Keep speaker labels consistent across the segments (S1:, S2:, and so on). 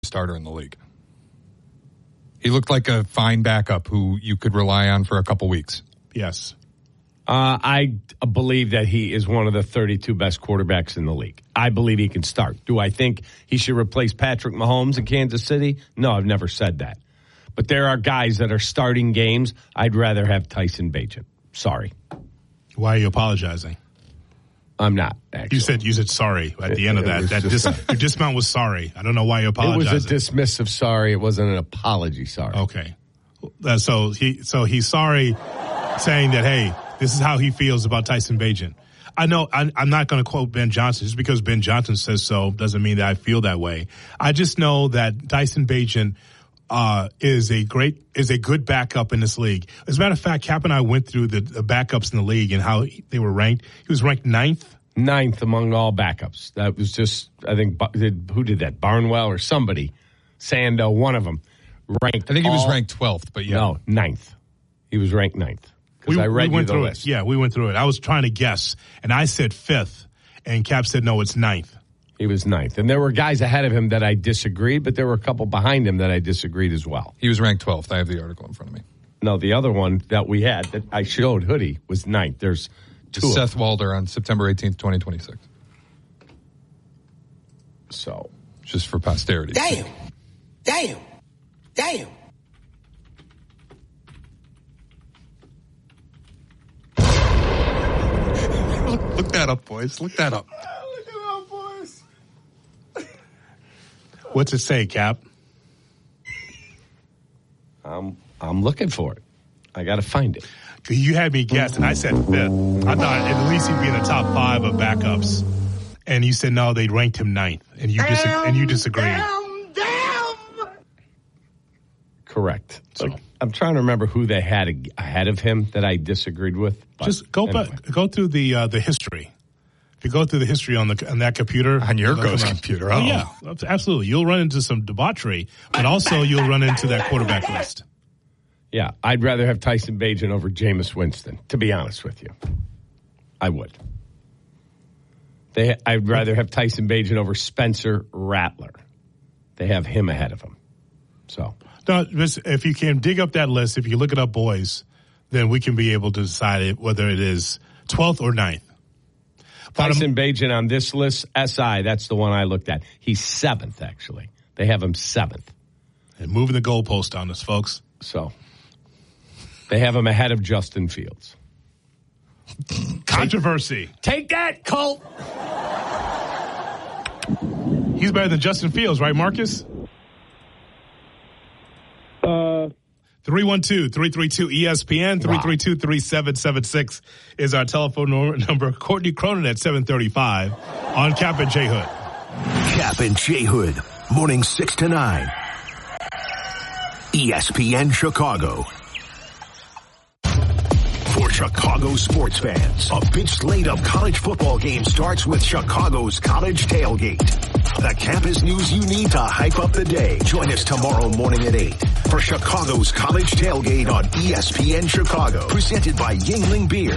S1: starter in the league. He looked like a fine backup who you could rely on for a couple weeks.
S2: Yes.
S3: I believe that he is one of the 32 best quarterbacks in the league. I believe he can start. Do I think he should replace Patrick Mahomes in Kansas City? No, I've never said that. But there are guys that are starting games. I'd rather have Tyson Bagent. Sorry.
S2: Why are you apologizing?
S3: I'm not, actually.
S2: You said sorry at the end of that. Your dismount was sorry. I don't know why you're apologizing.
S3: It was a dismissive sorry. It wasn't an apology sorry.
S2: Okay. So he's sorry, saying that, hey, this is how he feels about Tyson Bagent. I know I'm not going to quote Ben Johnson. Just because Ben Johnson says so doesn't mean that I feel that way. I just know that Tyson Bagent is a good backup in this league. As a matter of fact, Cap and I went through the backups in the league and how they were ranked. He was ranked ninth
S3: among all backups. That was just, I think, who did that? Barnwell or somebody? Sando, one of them. Ranked.
S1: I think he was ranked 12th, but yeah.
S3: No, 9th. He was ranked 9th. Because I read you the list.
S2: Yeah, we went through it. I was trying to guess, and I said 5th, and Cap said, no, it's 9th.
S3: He was 9th. And there were guys ahead of him that I disagreed, but there were a couple behind him that I disagreed as well.
S1: He was ranked 12th. I have the article in front of me.
S3: No, the other one that we had that I showed Hoodie was 9th. There's two.
S1: Seth Walder on September 18th, 2026.
S3: So.
S1: Just for posterity.
S4: Damn.
S1: Look that up, boys. Look that up.
S2: What's it say, Cap?
S3: I'm looking for it. I got to find it.
S2: You had me guess, and I said 5th. I thought at least he'd be in the top 5 of backups. And you said no, they ranked him 9th, and you disagreed.
S3: Correct. So. I'm trying to remember who they had ahead of him that I disagreed with.
S2: Just go through the history. If you go through the history on that computer.
S1: On your ghost computer.
S2: Oh, yeah, absolutely. You'll run into some debauchery, but also you'll run into that quarterback list.
S3: Yeah, I'd rather have Tyson Bagent over Jameis Winston, to be honest with you. I would. I'd rather have Tyson Bagent over Spencer Rattler. They have him ahead of him. So.
S2: No, if you can dig up that list, if you look it up, boys, then we can be able to decide whether it is 12th or 9th.
S3: Tyson Bagent on this list, SI, that's the one I looked at. He's 7th, actually. They have him 7th.
S2: And moving the goalpost on us, folks.
S3: So, they have him ahead of Justin Fields.
S2: Controversy.
S3: Take that, Colt!
S2: He's better than Justin Fields, right, Marcus? 312-332-ESPN, 332-3776 is our telephone number. Courtney Cronin at 7:35 on Cap and J Hood.
S5: Cap and J Hood, morning 6 to 9. ESPN Chicago. For Chicago sports fans, a big slate of college football games starts with Chicago's College Tailgate. The campus news you need to hype up the day. Join us tomorrow morning at 8 for Chicago's College Tailgate on ESPN Chicago. Presented by Yuengling Beer.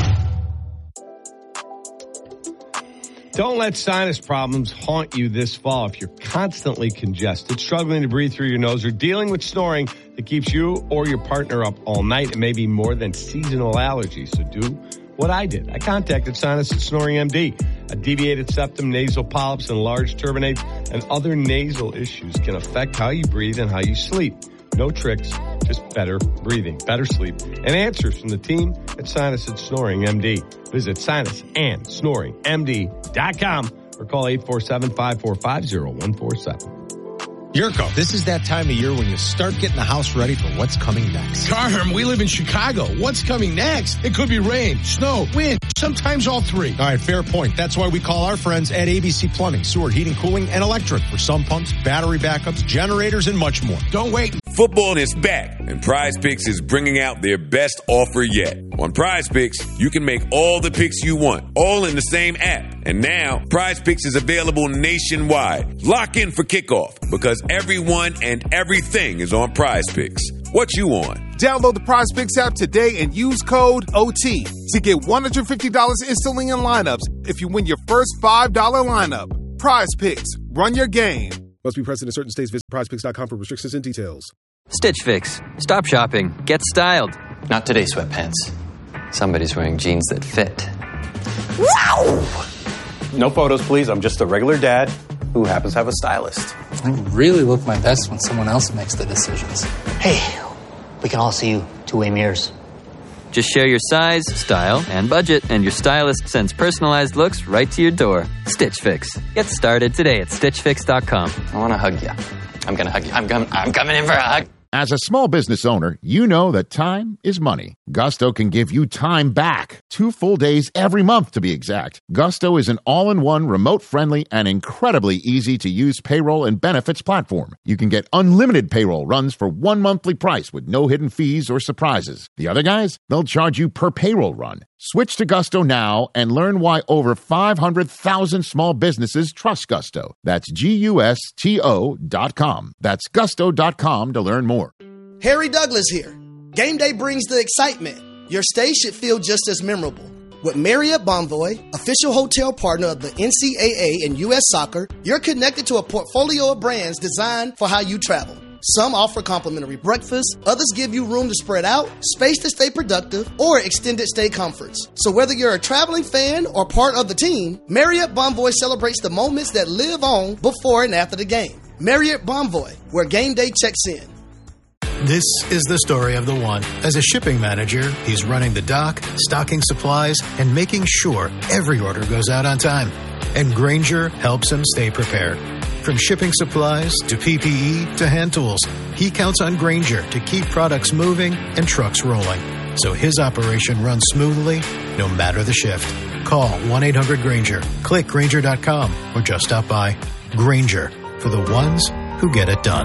S3: Don't let sinus problems haunt you this fall. If you're constantly congested, struggling to breathe through your nose, or dealing with snoring that keeps you or your partner up all night, it may be more than seasonal allergies. So do what I did. I contacted Sinus and Snoring MD. A deviated septum, nasal polyps, and large turbinates and other nasal issues can affect how you breathe and how you sleep. No tricks, just better breathing, better sleep, and answers from the team at Sinus and Snoring MD. Visit sinusandsnoringmd.com or call 847-545-0147.
S6: Yurko, this is that time of year when you start getting the house ready for what's coming next.
S7: Carm, we live in Chicago. What's coming next? It could be rain, snow, wind, sometimes all three.
S6: All right, fair point. That's why we call our friends at ABC Plumbing, Sewer, Heating, Cooling, and Electric for sump pumps, battery backups, generators, and much more.
S7: Don't wait.
S8: Football is back, and Prize Picks is bringing out their best offer yet. On Prize Picks, you can make all the picks you want, all in the same app. And now, Prize Picks is available nationwide. Lock in for kickoff, because everyone and everything is on Prize Picks. What you on?
S9: Download the Prize Picks app today and use code OT to get $150 instantly in lineups if you win your first $5 lineup. Prize Picks. Run your game.
S4: Must be present in certain states. Visit prizepicks.com for restrictions and details.
S10: Stitch Fix. Stop shopping. Get styled.
S11: Not today, sweatpants. Somebody's wearing jeans that fit.
S12: Wow! No photos, please. I'm just a regular dad who happens to have a stylist.
S13: I really look my best when someone else makes the decisions.
S14: Hey, we can all see you two-way mirrors.
S10: Just share your size, style, and budget, and your stylist sends personalized looks right to your door. Stitch Fix. Get started today at StitchFix.com.
S11: I want to hug you. I'm going to hug you. I'm coming in for a hug.
S15: As a small business owner, you know that time is money. Gusto can give you time back. 2 full days every month, to be exact. Gusto is an all-in-one, remote-friendly, and incredibly easy-to-use payroll and benefits platform. You can get unlimited payroll runs for one monthly price with no hidden fees or surprises. The other guys, they'll charge you per payroll run. Switch to Gusto now and learn why over 500,000 small businesses trust Gusto. That's GUSTO.com. That's Gusto.com to learn more.
S16: Harry Douglas here. Game day brings the excitement. Your stay should feel just as memorable. With Marriott Bonvoy, official hotel partner of the NCAA and U.S. Soccer, you're connected to a portfolio of brands designed for how you travel. Some offer complimentary breakfast, others give you room to spread out, space to stay productive, or extended stay comforts. So whether you're a traveling fan or part of the team, Marriott Bonvoy celebrates the moments that live on before and after the game. Marriott Bonvoy, where game day checks in.
S17: This is the story of the one. As a shipping manager, he's running the dock, stocking supplies, and making sure every order goes out on time. And Grainger helps him stay prepared. From shipping supplies to PPE to hand tools, he counts on Grainger to keep products moving and trucks rolling. So his operation runs smoothly, no matter the shift. Call 1-800-GRAINGER, click Grainger.com, or just stop by. Grainger, for the ones who get it done.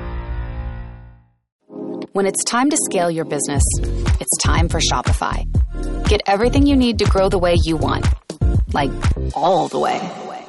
S18: When it's time to scale your business, it's time for Shopify. Get everything you need to grow the way you want. Like, all the way.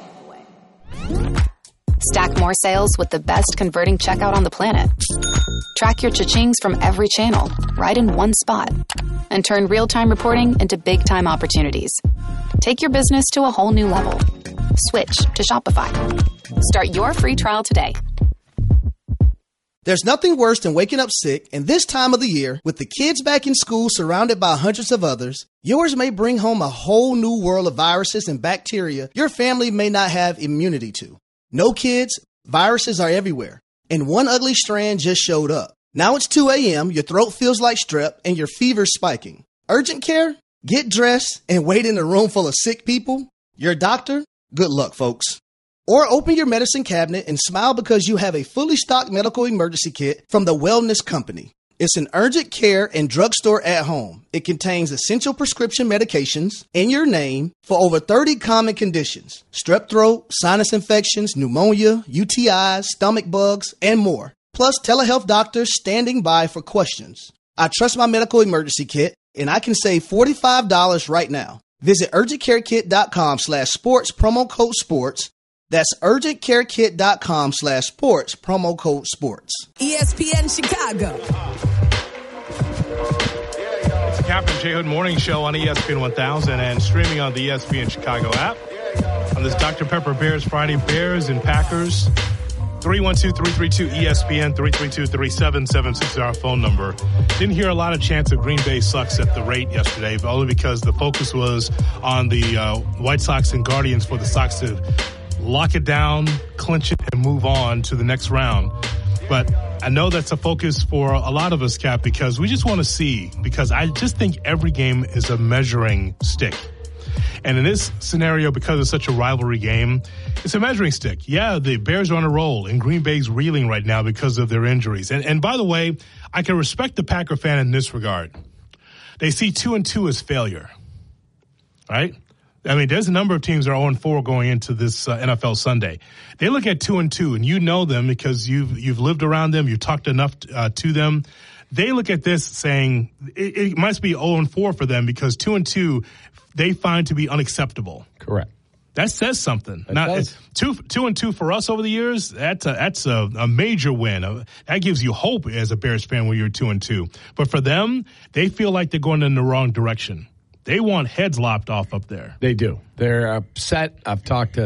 S18: Stack more sales with the best converting checkout on the planet. Track your cha-chings from every channel, right in one spot. And turn real-time reporting into big-time opportunities. Take your business to a whole new level. Switch to Shopify. Start your free trial today.
S16: There's nothing worse than waking up sick, and this time of the year, with the kids back in school surrounded by hundreds of others, yours may bring home a whole new world of viruses and bacteria your family may not have immunity to. No, kids, viruses are everywhere, and one ugly strand just showed up. Now it's 2 a.m., your throat feels like strep, and your fever's spiking. Urgent care? Get dressed and wait in a room full of sick people? Your doctor? Good luck, folks. Or open your medicine cabinet and smile because you have a fully stocked medical emergency kit from the Wellness Company. It's an urgent care and drugstore at home. It contains essential prescription medications in your name for over 30 common conditions: strep throat, sinus infections, pneumonia, UTIs, stomach bugs, and more. Plus telehealth doctors standing by for questions. I trust my medical emergency kit, and I can save $45 right now. Visit urgentcarekit.com/sports, promo code sports. That's urgentcarekit.com/sports, promo code sports.
S19: ESPN Chicago.
S2: It's the Captain J. Hood Morning Show on ESPN 1000 and streaming on the ESPN Chicago app. On this Dr. Pepper Bears Friday, Bears and Packers. 312-332-ESPN, 332-3776 is our phone number. Didn't hear a lot of chants of Green Bay sucks at the rate yesterday, but only because the focus was on the White Sox and Guardians for the Sox to lock it down, clinch it, and move on to the next round. But I know that's a focus for a lot of us, Cap, because we just want to see, because I just think every game is a measuring stick. And in this scenario, because it's such a rivalry game, it's a measuring stick. Yeah, the Bears are on a roll, and Green Bay's reeling right now because of their injuries. And by the way, I can respect the Packer fan in this regard. They see 2-2 as failure, right? I mean, there's a number of teams that are 0-4 going into this NFL Sunday. They look at 2-2, and you know them because you've lived around them, you've talked enough to them. They look at this saying it must be 0-4 for them because 2-2 they find to be unacceptable.
S3: Correct.
S2: That says something. Now, 2-2 for us over the years, that's a major win. That gives you hope as a Bears fan when you're 2-2. But for them, they feel like they're going in the wrong direction. They want heads lopped off up there.
S3: They do. They're upset. I've talked to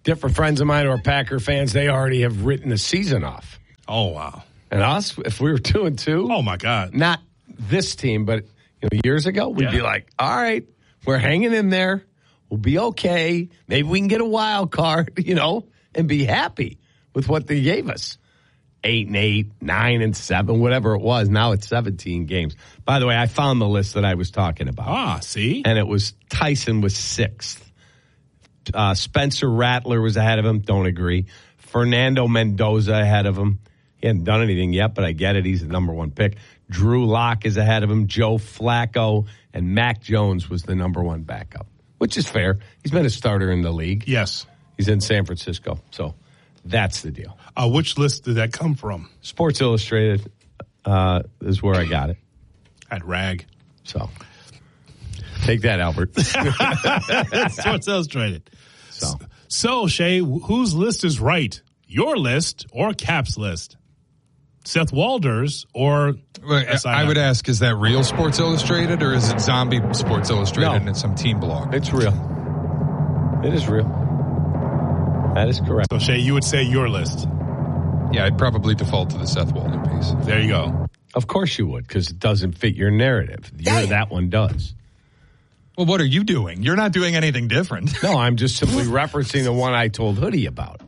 S3: different friends of mine who are Packer fans, they already have written the season off.
S2: Oh, wow.
S3: And us, if we were 2-2.
S2: Oh, my God.
S3: Not this team, but years ago, we'd be like, all right, we're hanging in there. We'll be okay. Maybe we can get a wild card, and be happy with what they gave us. 8-8, 9-7, whatever it was. Now it's 17 games. By the way, I found the list that I was talking about.
S2: Ah, see?
S3: And it was Tyson was 6th. Spencer Rattler was ahead of him. Don't agree. Fernando Mendoza ahead of him. He hadn't done anything yet, but I get it. He's the number 1 pick. Drew Lock is ahead of him. Joe Flacco and Mac Jones was the number 1 backup, which is fair. He's been a starter in the league.
S2: Yes.
S3: He's in San Francisco. So that's the deal.
S2: Which list did that come from?
S3: Sports Illustrated is where I got it.
S2: At Rag.
S3: Take that, Albert.
S2: Sports Illustrated. So, Shay, whose list is right? Your list or Cap's list? Seth Walder's or
S1: I would ask, is that real Sports Illustrated or is it zombie Sports Illustrated and it's some team blog?
S3: It's real. It is real. That is correct.
S2: So, Shay, you would say your list?
S1: Yeah, I'd probably default to the Seth Walder piece.
S2: There you go.
S3: Of course you would, because it doesn't fit your narrative. That one does.
S1: Well, what are you doing? You're not doing anything different.
S3: No, I'm just simply referencing the one I told Hoodie about.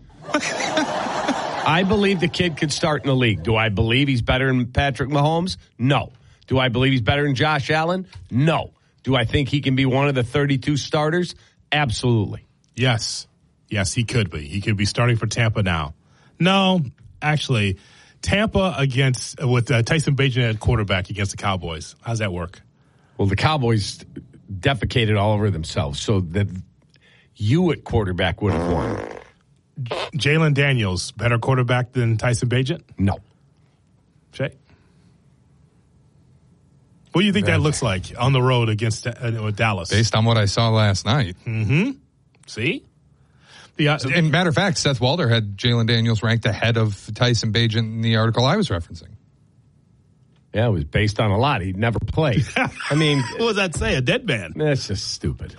S3: I believe the kid could start in the league. Do I believe he's better than Patrick Mahomes? No. Do I believe he's better than Josh Allen? No. Do I think he can be one of the 32 starters? Absolutely.
S2: Yes. Yes, he could be. He could be starting for Tampa now. No, actually, Tampa with Tyson Bagent at quarterback against the Cowboys. How's that work?
S3: Well, the Cowboys defecated all over themselves, so that you at quarterback would have won.
S2: Jalen Daniels, better quarterback than Tyson Bagent?
S3: No.
S2: Shay? What do you think that looks like on the road against Dallas?
S1: Based on what I saw last night.
S2: Mm-hmm. See?
S1: And matter of fact, Seth Walder had Jalen Daniels ranked ahead of Tyson Bagent in the article I was referencing.
S3: Yeah, it was based on a lot. He'd never played. I mean,
S2: what does that say? A dead man?
S3: That's just stupid.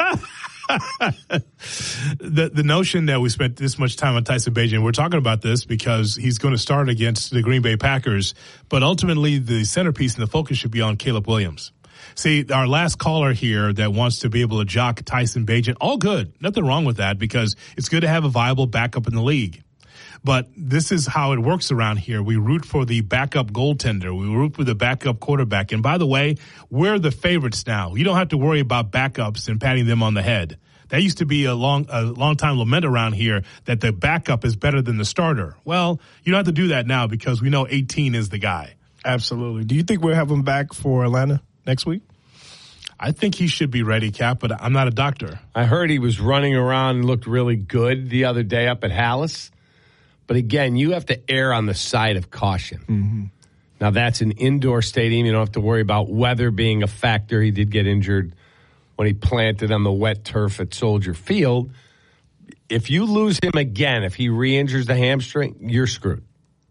S2: The notion that we spent this much time on Tyson Bagent, we're talking about this because he's going to start against the Green Bay Packers, but ultimately the centerpiece and the focus should be on Caleb Williams. See, our last caller here that wants to be able to jock Tyson Bagent, all good. Nothing wrong with that because it's good to have a viable backup in the league. But this is how it works around here. We root for the backup goaltender. We root for the backup quarterback. And by the way, we're the favorites now. You don't have to worry about backups and patting them on the head. That used to be a long time lament around here that the backup is better than the starter. Well, you don't have to do that now because we know 18 is the guy.
S20: Absolutely. Do you think we'll have him back for Atlanta next week?
S2: I think he should be ready, Cap, but I'm not a doctor.
S3: I heard he was running around and looked really good the other day up at Hallis. But again, you have to err on the side of caution.
S20: Mm-hmm.
S3: Now, that's an indoor stadium. You don't have to worry about weather being a factor. He did get injured when he planted on the wet turf at Soldier Field. If you lose him again, if he re-injures the hamstring, you're screwed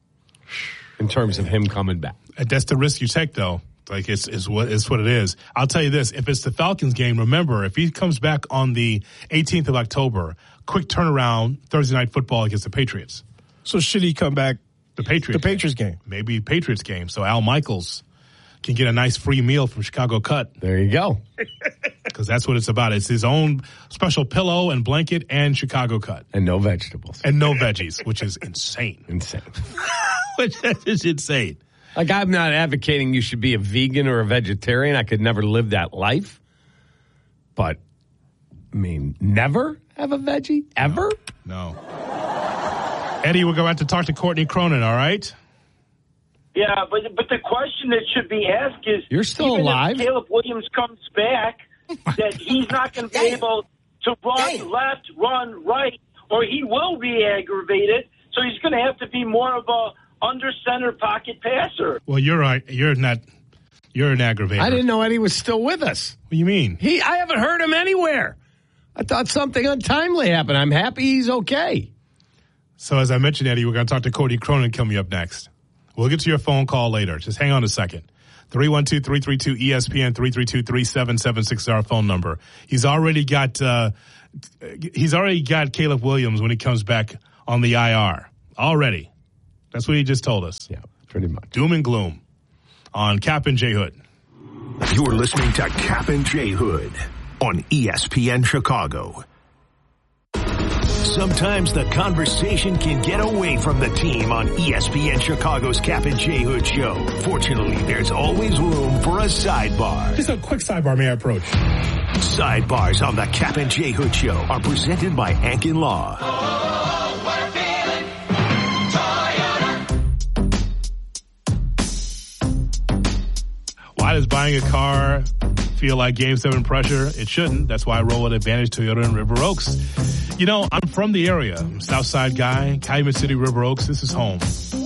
S3: in terms of him coming back.
S2: That's the risk you take, though. Like it's what it is. I'll tell you this: if it's the Falcons game, remember if he comes back on the 18th of October, quick turnaround Thursday Night Football against the Patriots.
S20: So should he come back?
S2: The Patriots game, maybe Patriots game. So Al Michaels can get a nice free meal from Chicago Cut.
S3: There you go.
S2: Because that's what it's about. It's his own special pillow and blanket and Chicago Cut.
S3: And no vegetables.
S2: And no veggies, which is insane. Which is insane.
S3: Like, I'm not advocating you should be a vegan or a vegetarian. I could never live that life. But, I mean, never have a veggie? Ever?
S2: No. Eddie, we're going to talk to Courtney Cronin, all right?
S21: Yeah, but the question that should be asked is,
S3: you're still
S21: even
S3: alive.
S21: If Caleb Williams comes back, that he's not going to be able to run left, run right, or he will be aggravated. So he's going to have to be more of a under center pocket passer.
S2: Well, you're right. You're an aggravator.
S3: I didn't know Eddie was still with us.
S2: What do you mean?
S3: I haven't heard him anywhere. I thought something untimely happened. I'm happy he's okay.
S2: So as I mentioned, Eddie, we're going to talk to Courtney Cronin coming up next. We'll get to your phone call later. Just hang on a second. 312-332-ESPN, 332-3776 is our phone number. He's already got He's already got Caleb Williams when he comes back on the IR. Already. That's what he just told us.
S3: Yeah, pretty much.
S2: Doom and gloom on Cap and J Hood.
S5: You're listening to Cap and J Hood on ESPN Chicago. Sometimes the conversation can get away from the team on ESPN Chicago's Cap and J Hood show. Fortunately, there's always room for a sidebar.
S2: Just a quick sidebar, may I approach?
S5: Sidebars on the Cap and J Hood show are presented by Ankin Law.
S2: Why does buying a car feel like Game 7 pressure? It shouldn't. That's why I roll with Advantage Toyota in River Oaks. You know, I'm from the area. I'm a Southside guy, Calumet City, River Oaks. This is home.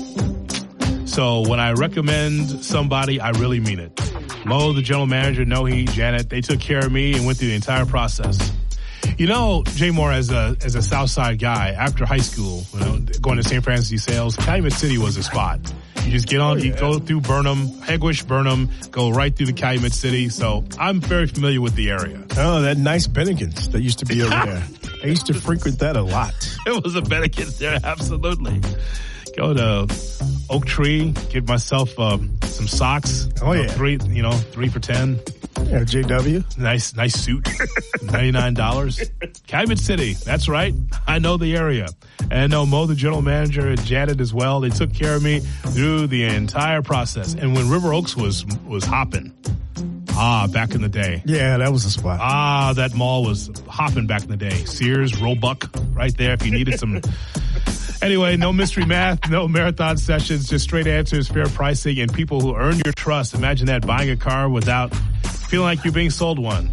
S2: So when I recommend somebody, I really mean it. Mo, the general manager, Nohe, Janet, they took care of me and went through the entire process. You know, Jay Moore, as a Southside guy, after high school, going to St. Francis de Sales, Calumet City was a spot. You just get on, you go through Burnham, Hegewisch, Burnham, go right through the Calumet City. So I'm very familiar with the area.
S20: Oh, that nice Bennigan's that used to be over there. I used to frequent that a lot.
S2: It was a Bennigan's there, absolutely. Go to Oak Tree, get myself some socks.
S20: Oh, yeah.
S2: 3 for $10.
S20: Yeah, JW.
S2: Nice suit. $99. Calumet City. That's right. I know the area. And I know Mo, the general manager, and Janet as well. They took care of me through the entire process. And when River Oaks was hopping, back in the day.
S20: Yeah, that was a spot.
S2: That mall was hopping back in the day. Sears, Roebuck, right there if you needed some. Anyway, no mystery math, no marathon sessions, just straight answers, fair pricing, and people who earn your trust. Imagine that, buying a car without feeling like you're being sold one.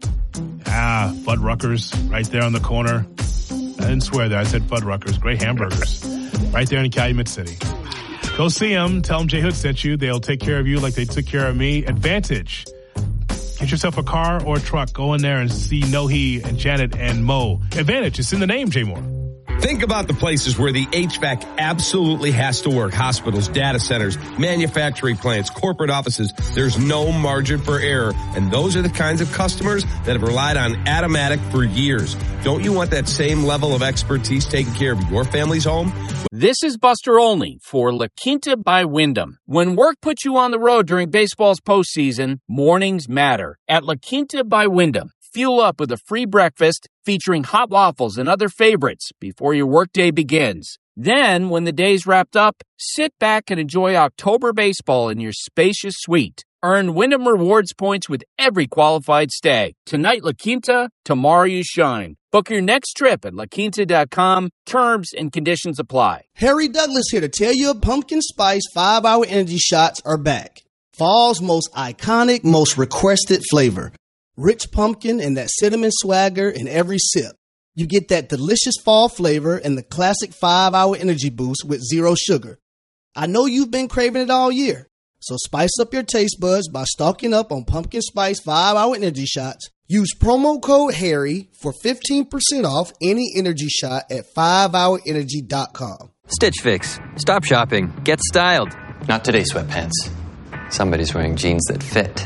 S2: Fuddruckers right there on the corner. I didn't swear there. I said Fuddruckers. Great hamburgers. Right there in Calumet City. Go see them. Tell them J Hood sent you. They'll take care of you like they took care of me. Advantage. Get yourself a car or a truck. Go in there and see Nohe and Janet and Mo. Advantage. It's in the name, Jay Moore.
S3: Think about the places where the HVAC absolutely has to work. Hospitals, data centers, manufacturing plants, corporate offices. There's no margin for error. And those are the kinds of customers that have relied on Atomatic for years. Don't you want that same level of expertise taking care of your family's home?
S22: This is Buster Olney for La Quinta by Wyndham. When work puts you on the road during baseball's postseason, mornings matter. At La Quinta by Wyndham, fuel up with a free breakfast featuring hot waffles and other favorites before your workday begins. Then, when the day's wrapped up, sit back and enjoy October baseball in your spacious suite. Earn Wyndham Rewards points with every qualified stay. Tonight, La Quinta, tomorrow you shine. Book your next trip at laquinta.com. Terms and conditions apply.
S16: Harry Douglas here to tell you pumpkin spice 5-hour energy shots are back. Fall's most iconic, most requested flavor. Rich pumpkin and that cinnamon swagger in every sip. You get that delicious fall flavor and the classic 5-hour energy boost with zero sugar. I know you've been craving it all year, so spice up your taste buds by stocking up on pumpkin spice 5-hour energy shots. Use promo code HARRY for 15% off any energy shot at 5hourenergy.com.
S10: Stitch Fix. Stop shopping. Get styled.
S11: Not today, sweatpants. Somebody's wearing jeans that fit.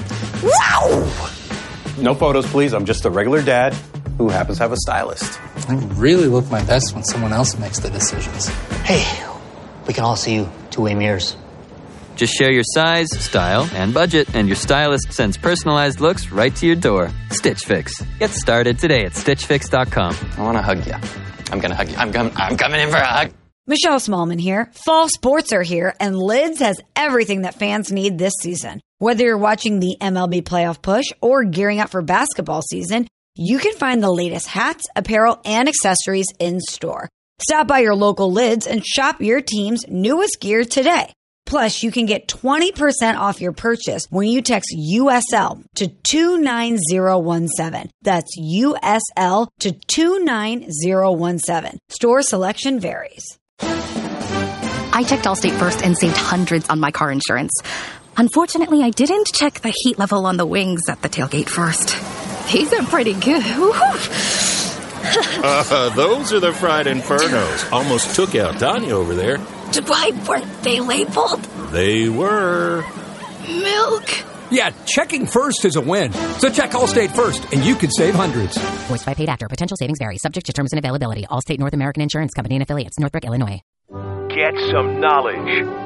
S12: Wow! No photos, please. I'm just a regular dad who happens to have a stylist.
S13: I really look my best when someone else makes the decisions.
S14: Hey, we can all see you two-way mirrors.
S10: Just share your size, style, and budget, and your stylist sends personalized looks right to your door. Stitch Fix. Get started today at StitchFix.com.
S11: I want to hug you. I'm going to hug you. I'm coming in for a hug.
S23: Michelle Smallman here. Fall sports are here, and Lids has everything that fans need this season. Whether you're watching the MLB playoff push or gearing up for basketball season, you can find the latest hats, apparel, and accessories in store. Stop by your local Lids and shop your team's newest gear today. Plus, you can get 20% off your purchase when you text USL to 29017. That's USL to 29017. Store selection varies.
S24: I checked Allstate first and saved hundreds on my car insurance. Unfortunately, I didn't check the heat level on the wings at the tailgate first. These are pretty good.
S25: Those are the fried Infernos. Almost took out Tanya over there.
S24: Why weren't they labeled?
S25: They were.
S24: Milk.
S4: Yeah, checking first is a win. So check Allstate first, and you could save hundreds.
S6: Voiced by paid actor. Potential savings vary. Subject to terms and availability. Allstate North American Insurance Company and affiliates. Northbrook, Illinois.
S5: Get some knowledge.